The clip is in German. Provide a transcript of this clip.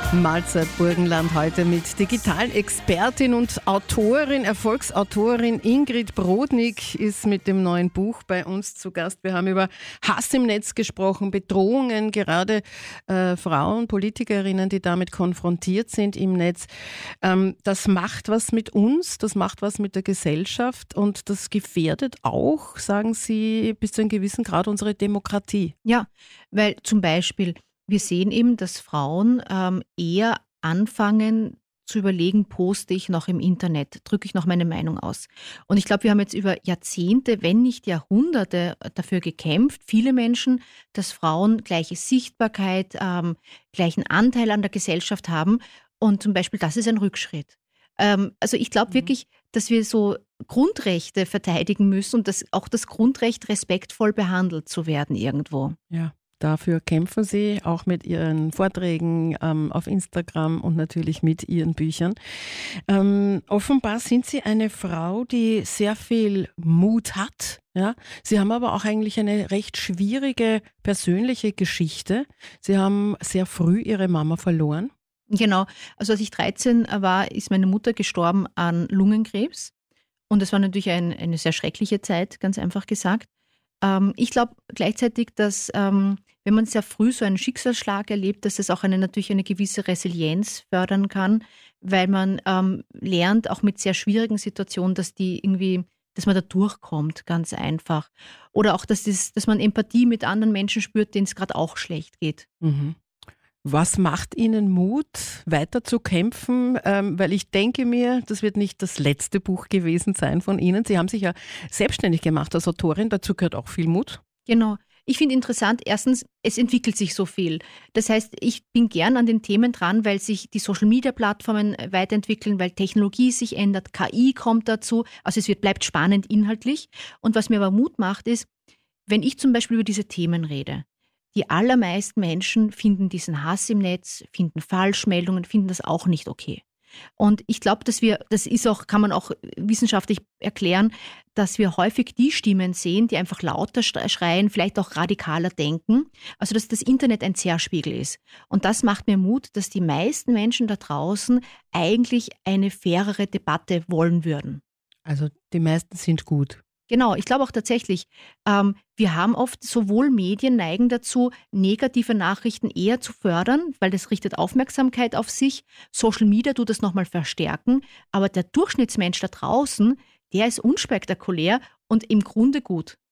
Mahlzeit Burgenland heute mit Digitalexpertin und Autorin, Erfolgsautorin Ingrid Brodnik ist mit dem neuen Buch bei uns zu Gast. Wir haben über Hass im Netz gesprochen, Bedrohungen, gerade Frauen, Politikerinnen, die damit konfrontiert sind im Netz. Das macht was mit uns, das macht was mit der Gesellschaft und das gefährdet auch, sagen Sie, bis zu einem gewissen Grad unsere Demokratie. Ja, weil zum Beispiel wir sehen eben, dass Frauen eher anfangen zu überlegen, poste ich noch im Internet, drücke ich noch meine Meinung aus. Und ich glaube, wir haben jetzt über Jahrzehnte, wenn nicht Jahrhunderte dafür gekämpft, viele Menschen, dass Frauen gleiche Sichtbarkeit, gleichen Anteil an der Gesellschaft haben. Und zum Beispiel, das ist ein Rückschritt. Also ich glaube wirklich, dass wir so Grundrechte verteidigen müssen und dass auch das Grundrecht, respektvoll behandelt zu werden irgendwo. Ja. Dafür kämpfen Sie auch mit Ihren Vorträgen auf Instagram und natürlich mit Ihren Büchern. Offenbar sind Sie eine Frau, die sehr viel Mut hat. Ja? Sie haben aber auch eigentlich eine recht schwierige persönliche Geschichte. Sie haben sehr früh Ihre Mama verloren. Genau, also als ich 13 war, ist meine Mutter gestorben an Lungenkrebs. Und das war natürlich eine sehr schreckliche Zeit, ganz einfach gesagt. Ich glaube gleichzeitig, dass wenn man sehr früh so einen Schicksalsschlag erlebt, dass es auch natürlich eine gewisse Resilienz fördern kann, weil man lernt, auch mit sehr schwierigen Situationen, dass man da durchkommt, ganz einfach. Oder auch, dass man Empathie mit anderen Menschen spürt, denen es gerade auch schlecht geht. Mhm. Was macht Ihnen Mut, weiter zu kämpfen? Weil ich denke mir, das wird nicht das letzte Buch gewesen sein von Ihnen. Sie haben sich ja selbstständig gemacht als Autorin, dazu gehört auch viel Mut. Genau. Ich finde interessant, erstens, es entwickelt sich so viel. Das heißt, ich bin gern an den Themen dran, weil sich die Social-Media-Plattformen weiterentwickeln, weil Technologie sich ändert, KI kommt dazu. Also es bleibt spannend inhaltlich. Und was mir aber Mut macht, ist, wenn ich zum Beispiel über diese Themen rede, die allermeisten Menschen finden diesen Hass im Netz, finden Falschmeldungen, finden das auch nicht okay. Und ich glaube, kann man auch wissenschaftlich erklären, dass wir häufig die Stimmen sehen, die einfach lauter schreien, vielleicht auch radikaler denken. Also dass das Internet ein Zerspiegel ist. Und das macht mir Mut, dass die meisten Menschen da draußen eigentlich eine fairere Debatte wollen würden. Also die meisten sind gut. Genau, ich glaube auch tatsächlich, wir haben oft, sowohl Medien neigen dazu, negative Nachrichten eher zu fördern, weil das richtet Aufmerksamkeit auf sich. Social Media tut das nochmal verstärken, aber der Durchschnittsmensch da draußen, der ist unspektakulär und im Grunde gut.